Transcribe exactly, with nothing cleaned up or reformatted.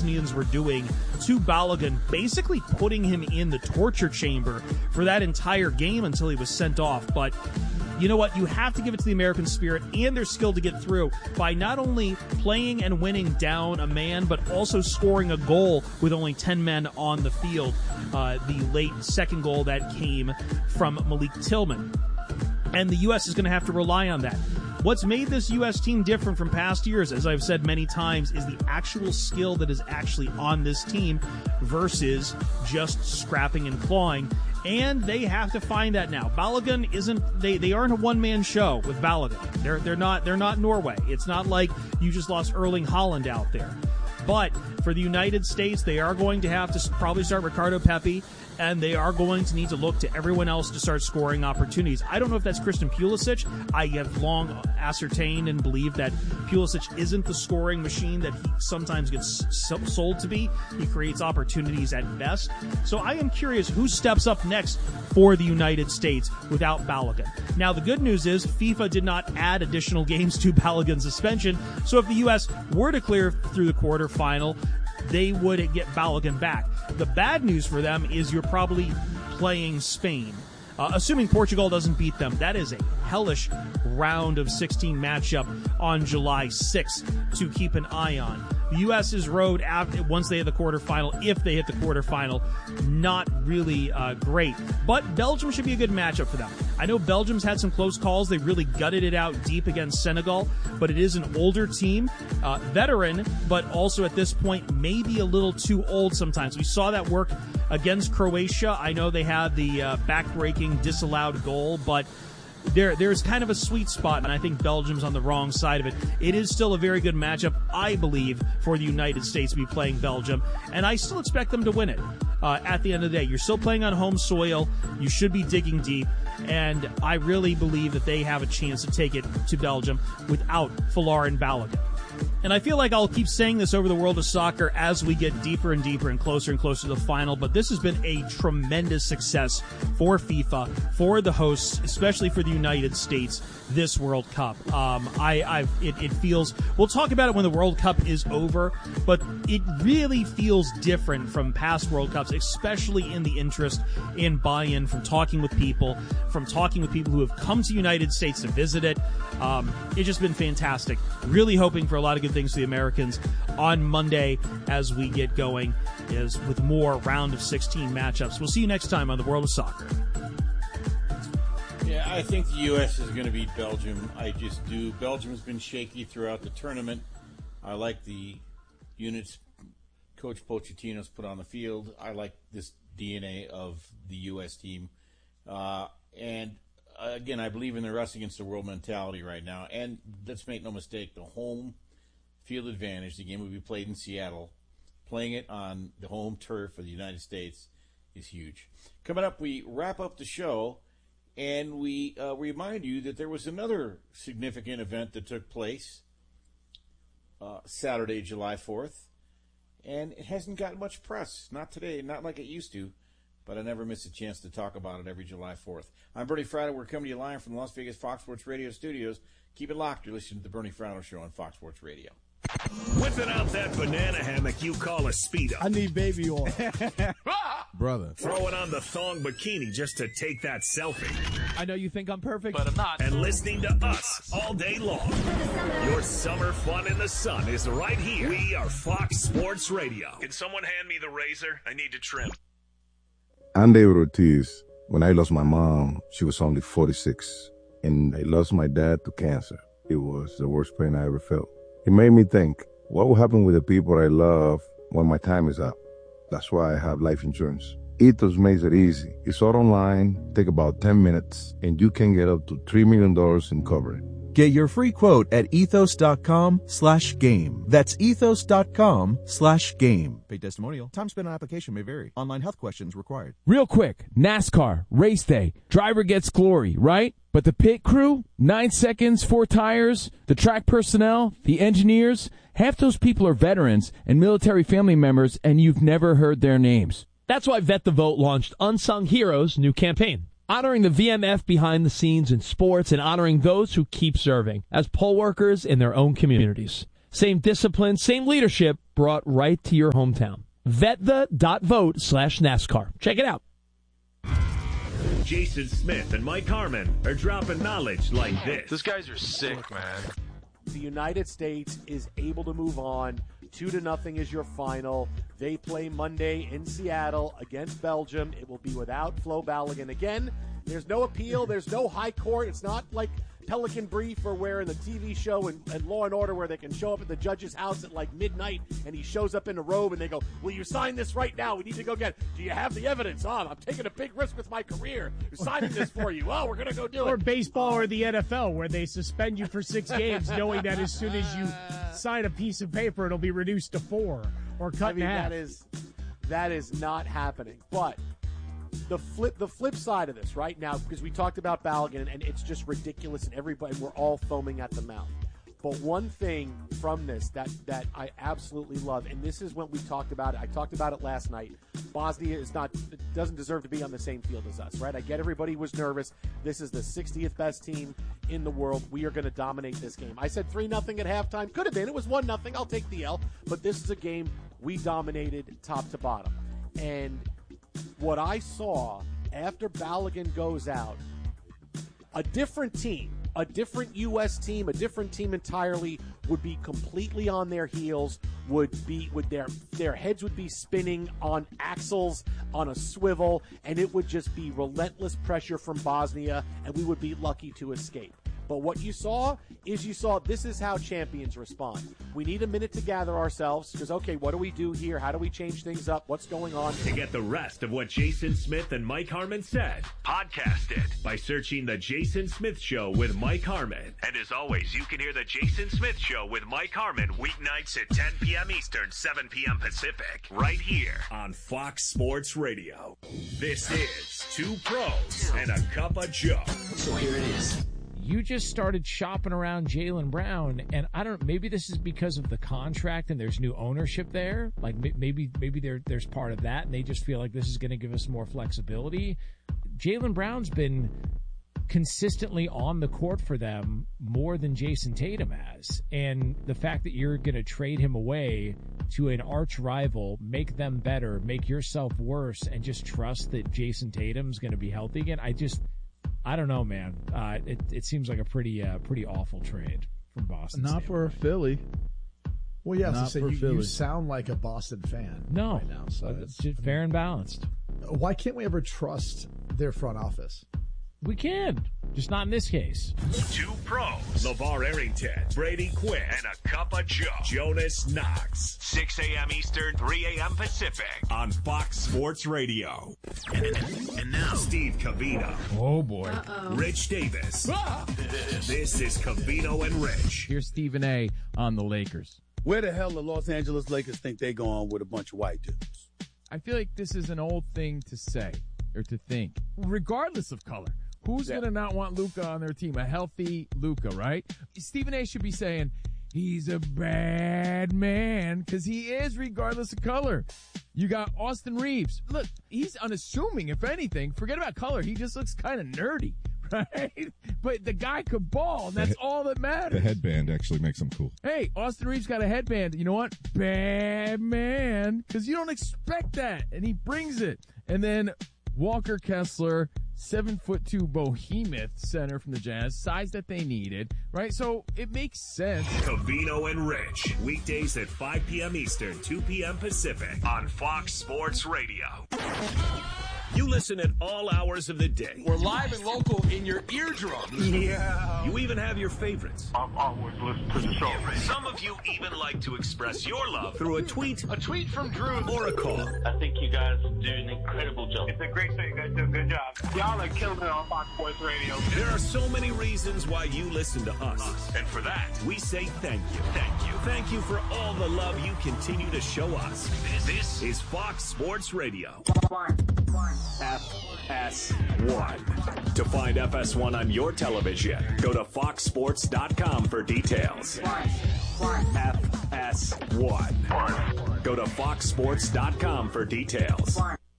Bosnians were doing to Balogun, basically putting him in the torture chamber for that entire game until he was sent off. But you know what? You have to give it to the American spirit and their skill to get through by not only playing and winning down a man, but also scoring a goal with only ten men on the field. Uh, the late second goal that came from Malik Tillman. And the U S is going to have to rely on that. What's made this U S team different from past years, as I've said many times, is the actual skill that is actually on this team versus just scrapping and clawing. And they have to find that now. Balogun isn't they, they aren't a one-man show with Balogun. They're they're not they're not Norway. It's not like you just lost Erling Haaland out there. But for the United States, they are going to have to probably start Ricardo Pepi, and they are going to need to look to everyone else to start scoring opportunities. I don't know if that's Christian Pulisic. I have long ascertained and believed that Pulisic isn't the scoring machine that he sometimes gets sold to be. He creates opportunities at best. So I am curious who steps up next for the United States without Balogun. Now, the good news is FIFA did not add additional games to Balogun's suspension, so if the U S were to clear through the quarterfinal, they would get Balogun back. The bad news for them is you're probably playing Spain. Uh, assuming Portugal doesn't beat them, that is a hellish round of sixteen matchup on July sixth to keep an eye on. The U S's road, after, once they hit the quarterfinal, if they hit the quarterfinal, not really uh, great. But Belgium should be a good matchup for them. I know Belgium's had some close calls. They really gutted it out deep against Senegal, but it is an older team, uh, veteran, but also at this point maybe a little too old sometimes. We saw that work against Croatia. I know they had the uh, back-breaking disallowed goal, but There, there's kind of a sweet spot, and I think Belgium's on the wrong side of it. It is still a very good matchup, I believe, for the United States to be playing Belgium, and I still expect them to win it. Uh, at the end of the day, you're still playing on home soil. You should be digging deep, and I really believe that they have a chance to take it to Belgium without Folarin Balogun. And I feel like I'll keep saying this over the world of soccer as we get deeper and deeper and closer and closer to the final, but this has been a tremendous success for FIFA, for the hosts, especially for the United States, this World Cup. Um, I, I've, it, it feels, we'll talk about it when the World Cup is over, but it really feels different from past World Cups, especially in the interest in buy-in from talking with people, from talking with people who have come to the United States to visit it. Um, it's just been fantastic. Really hoping for a lot of good things to the Americans on Monday as we get going is with more round of sixteen matchups. We'll see you next time on the World of Soccer. Yeah, I think the U S is going to beat Belgium. I just do. Belgium has been shaky throughout the tournament. I like the units Coach Pochettino's put on the field. I like this D N A of the U S team. Uh, and again, I believe in the us against the world mentality right now. And let's make no mistake, the home field advantage, the game will be played in Seattle, playing it on the home turf of the United States is huge. Coming up, we wrap up the show, and we uh, remind you that there was another significant event that took place uh, Saturday, July fourth, and it hasn't gotten much press. Not today, not like it used to, but I never miss a chance to talk about it every July fourth. I'm Bernie Fratto. We're coming to you live from the Las Vegas Fox Sports Radio studios. Keep it locked. You're listening to the Bernie Fratto Show on Fox Sports Radio. Whipping out that banana hammock you call a Speedo. I need baby oil. Brother. Throwing on the thong bikini just to take that selfie. I know you think I'm perfect, but I'm not. And listening to us all day long. Your summer fun in the sun is right here. We are Fox Sports Radio. Can someone hand me the razor? I need to trim. I'm David Ortiz. When I lost my mom, she was only forty-six. And I lost my dad to cancer. It was the worst pain I ever felt. It made me think, what will happen with the people I love when my time is up? That's why I have life insurance. Ethos makes it easy. It's all online, take about ten minutes, and you can get up to three million dollars in coverage. Get your free quote at ethos.com slash game. That's ethos.com slash game. Paid testimonial. Time spent on application may vary. Online health questions required. Real quick, NASCAR, race day. Driver gets glory, right? But the pit crew, nine seconds, four tires, the track personnel, the engineers, half those people are veterans and military family members, and you've never heard their names. That's why Vet the Vote launched Unsung Heroes' new campaign, honoring the V M F behind the scenes in sports and honoring those who keep serving as poll workers in their own communities. Same discipline, same leadership brought right to your hometown. Vetha.vote slash NASCAR. Check it out. Jason Smith and Mike Harmon are dropping knowledge like this. These guys are sick, man. The United States is able to move on. Two to nothing is your final. They play Monday in Seattle against Belgium. It will be without Flo Balogun again. There's no appeal. There's no high court. It's not like Pelican Brief or where in the T V show and, and Law and Order where they can show up at the judge's house at like midnight and he shows up in a robe and they go, will you sign this right now? We need to go get it. Do you have the evidence? Oh, I'm taking a big risk with my career. We're signing this for you. Oh, we're going to go do it. Or baseball or the N F L where they suspend you for six games knowing that as soon as you sign a piece of paper, it'll be reduced to four or cut I mean, in half. That is, that is not happening. But the flip the flip side of this right now, because we talked about Balogun and it's just ridiculous and everybody, we're all foaming at the mouth. But one thing from this that, that I absolutely love, and this is when we talked about it. I talked about it last night. Bosnia is not doesn't deserve to be on the same field as us, right? I get everybody was nervous. This is the sixtieth best team in the world. We are going to dominate this game. I said three nothing at halftime. Could have been. It was one nothing. I'll take the L. But this is a game we dominated top to bottom. And what I saw after Balogun goes out, a different team, a different U S team, a different team entirely would be completely on their heels, would be would their their heads would be spinning on axles on a swivel, and it would just be relentless pressure from Bosnia, and we would be lucky to escape. But what you saw is you saw this is how champions respond. We need a minute to gather ourselves because, okay, what do we do here? How do we change things up? What's going on? To get the rest of what Jason Smith and Mike Harmon said, podcast it by searching The Jason Smith Show with Mike Harmon. And as always, you can hear The Jason Smith Show with Mike Harmon weeknights at ten p.m. Eastern, seven p.m. Pacific, right here on Fox Sports Radio. This is Two Pros and a Cup of Joe. So here it is. You just started shopping around Jaylen Brown, and I don't know, maybe this is because of the contract and there's new ownership there. Like maybe maybe there, there's part of that, and they just feel like this is going to give us more flexibility. Jaylen Brown's been consistently on the court for them more than Jason Tatum has. And the fact that you're going to trade him away to an arch rival, make them better, make yourself worse, and just trust that Jason Tatum's going to be healthy again, I just... I don't know, man. Uh, it it seems like a pretty uh, pretty awful trade from Boston. Not standpoint. for Philly. Well, yeah, Not so for you, Philly. you sound like a Boston fan No, right now. So it's just fair and balanced. why can't we ever trust their front office? We can, just not in this case. Two Pros, LeVar Arrington, Brady Quinn, and a Cup of Joe, Jonas Knox. six a.m. Eastern, three a.m. Pacific on Fox Sports Radio. And now, Steve Covino. Oh, boy. Uh-oh. Rich Davis. This is Covino and Rich. Here's Stephen A. on the Lakers. Where the hell the Los Angeles Lakers think they going with a bunch of white dudes? I feel like this is an old thing to say or to think, regardless of color. Who's yeah. going to not want Luka on their team? A healthy Luka, right? Stephen A. should be saying, he's a bad man, because he is, regardless of color. You got Austin Reeves. Look, he's unassuming, if anything. Forget about color. He just looks kind of nerdy, right? But the guy could ball, and that's all that matters. The headband actually makes him cool. Hey, Austin Reeves got a headband. You know what? Bad man, because you don't expect that, and he brings it. And then Walker Kessler, seven foot two behemoth center from the Jazz, size that they needed, right? So it makes sense. Covino and Rich, weekdays at five p.m. Eastern, two p.m. Pacific on Fox Sports Radio. You listen at all hours of the day. We're live and local in your eardrum. Yeah. You even have your favorites. I've always listened to the show. Some of you even like to express your love through a tweet, a tweet from Drew, or a call. I think you guys do an incredible job. It's a great show. You guys do a good job. Y'all are killing it on Fox Sports Radio. There are so many reasons why you listen to us. And for that, we say thank you. Thank you. Thank you for all the love you continue to show us. This is Fox Sports Radio. One. One. F S one. To find F S one on your television, go to fox sports dot com for details. One. One. F S one. Go to fox sports dot com for details. One.